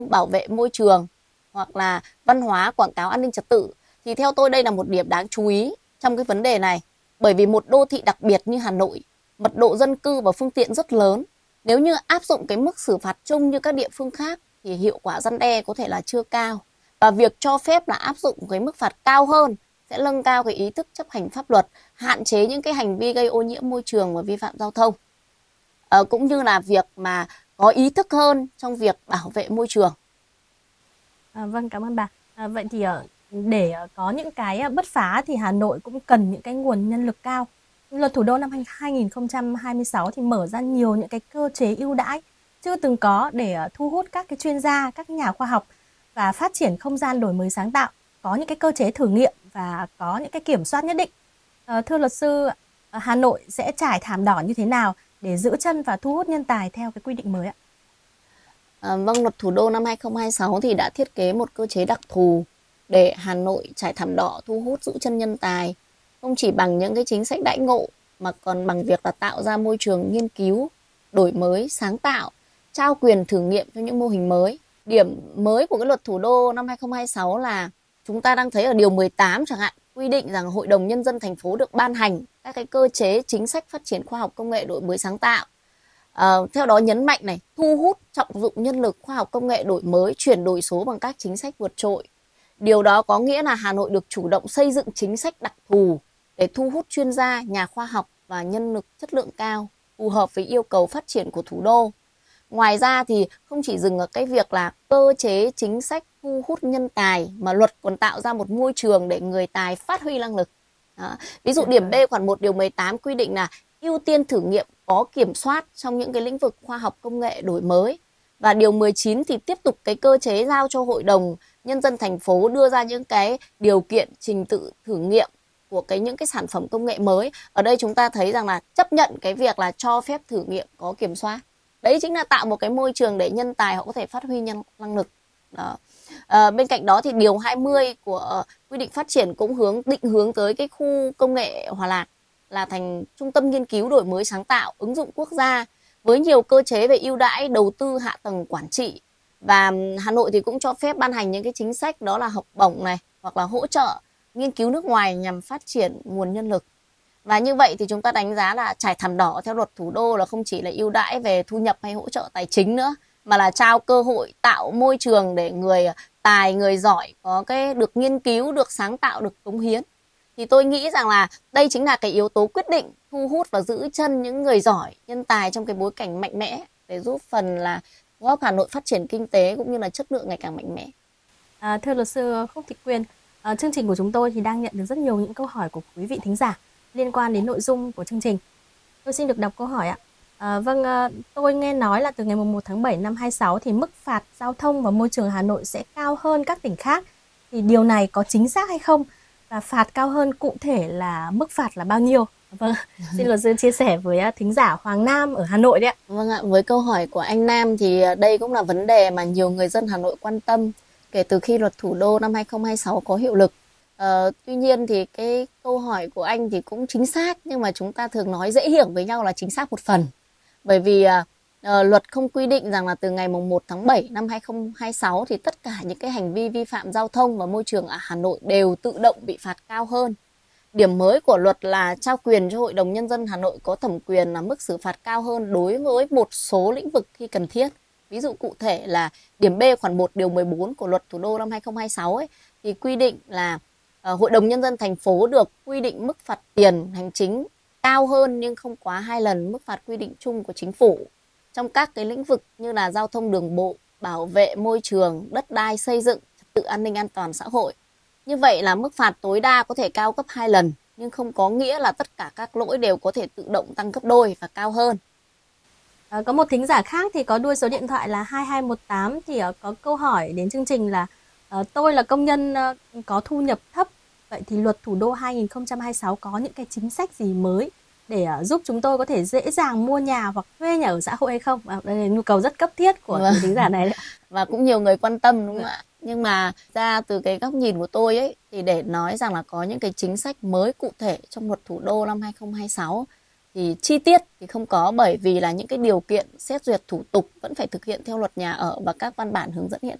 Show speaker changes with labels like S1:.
S1: bảo vệ môi trường hoặc là văn hóa quảng cáo an ninh trật tự, thì theo tôi đây là một điểm đáng chú ý trong cái vấn đề này. Bởi vì một đô thị đặc biệt như Hà Nội, mật độ dân cư và phương tiện rất lớn, nếu như áp dụng cái mức xử phạt chung như các địa phương khác thì hiệu quả răn đe có thể là chưa cao. Và việc cho phép là áp dụng cái mức phạt cao hơn sẽ nâng cao cái ý thức chấp hành pháp luật, hạn chế những cái hành vi gây ô nhiễm môi trường và vi phạm giao thông. Cũng như là việc mà có ý thức hơn trong việc bảo vệ môi trường.
S2: Vâng, cảm ơn bà. Vậy thì để có những cái bứt phá thì Hà Nội cũng cần những cái nguồn nhân lực cao. Luật thủ đô năm 2026 thì mở ra nhiều những cái cơ chế ưu đãi chưa từng có để thu hút các cái chuyên gia, các nhà khoa học và phát triển không gian đổi mới sáng tạo, có những cái cơ chế thử nghiệm và có những cái kiểm soát nhất định. Thưa luật sư, Hà Nội sẽ trải thảm đỏ như thế nào để giữ chân và thu hút nhân tài theo cái quy định mới ạ?
S1: Vâng, luật thủ đô năm 2026 thì đã thiết kế một cơ chế đặc thù để Hà Nội trải thảm đỏ thu hút giữ chân nhân tài, không chỉ bằng những cái chính sách đãi ngộ mà còn bằng việc là tạo ra môi trường nghiên cứu, đổi mới, sáng tạo, trao quyền thử nghiệm cho những mô hình mới. Điểm mới của cái luật thủ đô năm 2026 là chúng ta đang thấy ở điều 18 chẳng hạn, quy định rằng Hội đồng Nhân dân thành phố được ban hành các cái cơ chế chính sách phát triển khoa học công nghệ đổi mới sáng tạo. Theo đó nhấn mạnh này, thu hút trọng dụng nhân lực khoa học công nghệ đổi mới, chuyển đổi số bằng các chính sách vượt trội. Điều đó có nghĩa là Hà Nội được chủ động xây dựng chính sách đặc thù để thu hút chuyên gia, nhà khoa học và nhân lực chất lượng cao, phù hợp với yêu cầu phát triển của thủ đô. Ngoài ra thì không chỉ dừng ở cái việc là cơ chế chính sách thu hút nhân tài, mà luật còn tạo ra một môi trường để người tài phát huy năng lực. Đó. Ví dụ điểm B khoản 1 điều 18 quy định là ưu tiên thử nghiệm có kiểm soát trong những cái lĩnh vực khoa học công nghệ đổi mới. Và điều 19 thì tiếp tục cái cơ chế giao cho Hội đồng Nhân dân thành phố đưa ra những cái điều kiện trình tự thử nghiệm của những cái sản phẩm công nghệ mới. Ở đây chúng ta thấy rằng là chấp nhận cái việc là cho phép thử nghiệm có kiểm soát. Đấy chính là tạo một cái môi trường để nhân tài họ có thể phát huy năng lực. Đó. Bên cạnh đó thì điều 20 của quy định phát triển cũng định hướng tới cái khu công nghệ Hòa Lạc là thành trung tâm nghiên cứu đổi mới sáng tạo, ứng dụng quốc gia với nhiều cơ chế về ưu đãi đầu tư hạ tầng quản trị. Và Hà Nội thì cũng cho phép ban hành những cái chính sách đó là học bổng này hoặc là hỗ trợ nghiên cứu nước ngoài nhằm phát triển nguồn nhân lực. Và như vậy thì chúng ta đánh giá là trải thảm đỏ theo luật thủ đô là không chỉ là ưu đãi về thu nhập hay hỗ trợ tài chính nữa, mà là trao cơ hội, tạo môi trường để người tài, người giỏi có cái được nghiên cứu, được sáng tạo, được cống hiến. Thì tôi nghĩ rằng là đây chính là cái yếu tố quyết định thu hút và giữ chân những người giỏi, nhân tài trong cái bối cảnh mạnh mẽ để giúp phần là góp Hà Nội phát triển kinh tế cũng như là chất lượng ngày càng mạnh mẽ.
S2: Thưa luật sư Khúc Thị Quyên, chương trình của chúng tôi thì đang nhận được rất nhiều những câu hỏi của quý vị thính giả liên quan đến nội dung của chương trình. Tôi xin được đọc câu hỏi ạ. Tôi nghe nói là từ ngày 1 tháng 7 năm 26 thì mức phạt giao thông và môi trường Hà Nội sẽ cao hơn các tỉnh khác. Thì điều này có chính xác hay không? Và phạt cao hơn cụ thể là mức phạt là bao nhiêu? Vâng, xin luật sư chia sẻ với thính giả Hoàng Nam ở Hà Nội đấy ạ.
S1: Vâng ạ, với câu hỏi của anh Nam thì đây cũng là vấn đề mà nhiều người dân Hà Nội quan tâm kể từ khi luật thủ đô năm 2026 có hiệu lực. Tuy nhiên thì cái câu hỏi của anh thì cũng chính xác, nhưng mà chúng ta thường nói dễ hiểu với nhau là chính xác một phần. Bởi vì luật không quy định rằng là từ ngày 1 tháng 7 năm 2026 thì tất cả những cái hành vi vi phạm giao thông và môi trường ở Hà Nội đều tự động bị phạt cao hơn. Điểm mới của luật là trao quyền cho Hội đồng Nhân dân Hà Nội có thẩm quyền là mức xử phạt cao hơn đối với một số lĩnh vực khi cần thiết. Ví dụ cụ thể là điểm B khoản 1 điều 14 của luật thủ đô năm 2026 thì quy định là Hội đồng Nhân dân thành phố được quy định mức phạt tiền hành chính cao hơn nhưng không quá 2 lần mức phạt quy định chung của chính phủ trong các cái lĩnh vực như là giao thông đường bộ, bảo vệ môi trường, đất đai xây dựng, trật tự an ninh an toàn xã hội. Như vậy là mức phạt tối đa có thể cao gấp 2 lần, nhưng không có nghĩa là tất cả các lỗi đều có thể tự động tăng gấp đôi và cao hơn.
S2: Có một thính giả khác thì có đuôi số điện thoại là 2218 thì có câu hỏi đến chương trình là tôi là công nhân có thu nhập thấp, vậy thì luật thủ đô 2026 có những cái chính sách gì mới để giúp chúng tôi có thể dễ dàng mua nhà hoặc thuê nhà ở xã hội hay không? Đây là nhu cầu rất cấp thiết của thính giả này đấy.
S1: Và cũng nhiều người quan tâm đúng không ạ? Nhưng mà ra từ cái góc nhìn của tôi thì để nói rằng là có những cái chính sách mới cụ thể trong luật thủ đô năm 2026 Thì chi tiết thì không có, bởi vì là những cái điều kiện xét duyệt thủ tục vẫn phải thực hiện theo luật nhà ở và các văn bản hướng dẫn hiện